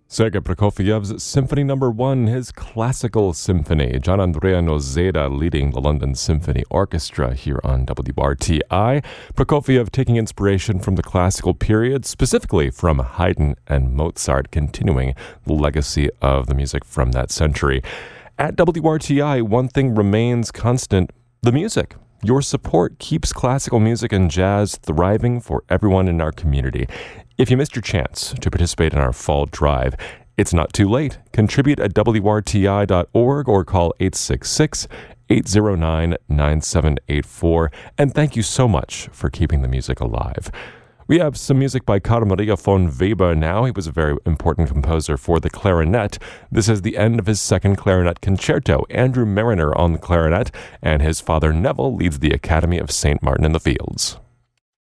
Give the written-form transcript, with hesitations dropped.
Sergei Prokofiev's Symphony No. 1, his classical symphony. Gian Andrea Nozeda leading the London Symphony Orchestra here on WRTI. Prokofiev taking inspiration from the classical period, specifically from Haydn and Mozart, continuing the legacy of the music from that century. At WRTI, one thing remains constant: the music. Your support keeps classical music and jazz thriving for everyone in our community. If you missed your chance to participate in our fall drive, it's not too late. Contribute at WRTI.org or call 866-809-9784. And thank you so much for keeping the music alive. We have some music by Carl Maria von Weber now. He was a very important composer for the clarinet. This is the end of his second clarinet concerto. Andrew Mariner on the clarinet, and his father Neville leads the Academy of St. Martin in the Fields.